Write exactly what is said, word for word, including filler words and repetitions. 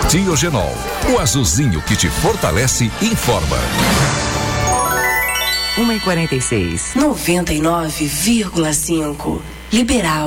Diogenol, o azulzinho que te fortalece e informa. uma e quarenta e seis. noventa e nove vírgula cinco. Liberal.